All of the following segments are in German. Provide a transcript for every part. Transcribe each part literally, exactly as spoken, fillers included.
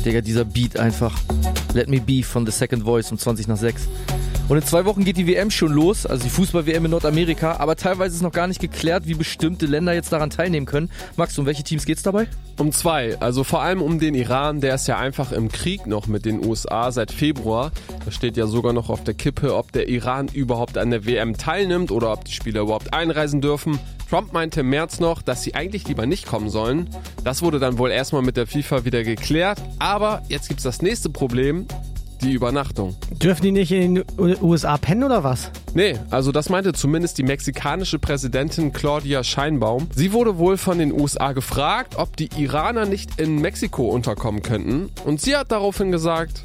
Digga, dieser Beat einfach. Let Me Be von The Second Voice um zwanzig nach sechs. Und in zwei Wochen geht die W M schon los, also die Fußball-W M in Nordamerika, aber teilweise ist noch gar nicht geklärt, wie bestimmte Länder jetzt daran teilnehmen können. Max, um welche Teams geht's dabei? Um zwei, also vor allem um den Iran, der ist ja einfach im Krieg noch mit den U S A seit Februar. Da steht ja sogar noch auf der Kippe, ob der Iran überhaupt an der W M teilnimmt oder ob die Spieler überhaupt einreisen dürfen. Trump meinte im März noch, dass sie eigentlich lieber nicht kommen sollen. Das wurde dann wohl erstmal mit der FIFA wieder geklärt, aber jetzt gibt's das nächste Problem. Die Übernachtung. Dürfen die nicht in den U S A pennen oder was? Nee, also das meinte zumindest die mexikanische Präsidentin Claudia Sheinbaum. Sie wurde wohl von den U S A gefragt, ob die Iraner nicht in Mexiko unterkommen könnten. Und sie hat daraufhin gesagt,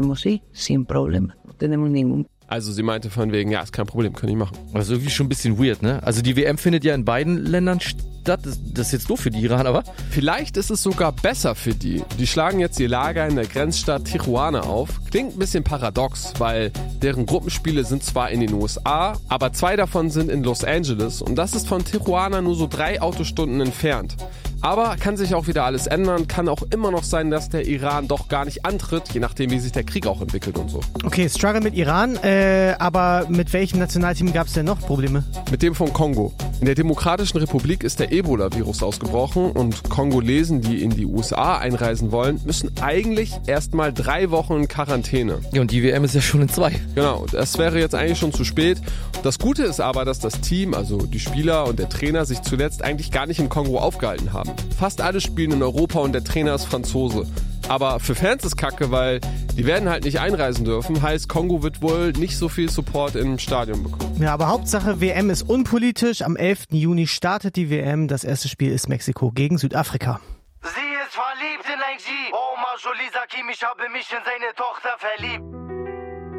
also sie meinte von wegen, ja, ist kein Problem, kann ich machen. Also irgendwie schon ein bisschen weird, ne? Also die W M findet ja in beiden Ländern statt. Das ist jetzt doof für die Iraner, aber? Vielleicht ist es sogar besser für die. Die schlagen jetzt ihr Lager in der Grenzstadt Tijuana auf. Klingt ein bisschen paradox, weil deren Gruppenspiele sind zwar in den U S A, aber zwei davon sind in Los Angeles und das ist von Tijuana nur so drei Autostunden entfernt. Aber kann sich auch wieder alles ändern, kann auch immer noch sein, dass der Iran doch gar nicht antritt, je nachdem, wie sich der Krieg auch entwickelt und so. Okay, Struggle mit Iran, äh, aber mit welchem Nationalteam gab es denn noch Probleme? Mit dem von Kongo. In der Demokratischen Republik ist der Ebola-Virus ausgebrochen und Kongolesen, die in die U S A einreisen wollen, müssen eigentlich erstmal drei Wochen in Quarantäne. Ja, und die W M ist ja schon in zwei. Genau, das wäre jetzt eigentlich schon zu spät. Das Gute ist aber, dass das Team, also die Spieler und der Trainer, sich zuletzt eigentlich gar nicht im Kongo aufgehalten haben. Fast alle spielen in Europa und der Trainer ist Franzose. Aber für Fans ist Kacke, weil die werden halt nicht einreisen dürfen. Heißt, Kongo wird wohl nicht so viel Support im Stadion bekommen. Ja, aber Hauptsache W M ist unpolitisch. Am elften Juni startet die W M. Das erste Spiel ist Mexiko gegen Südafrika. Sie ist verliebt in ein G. Oma Jolie, sag ihm, ich habe mich in seine Tochter verliebt.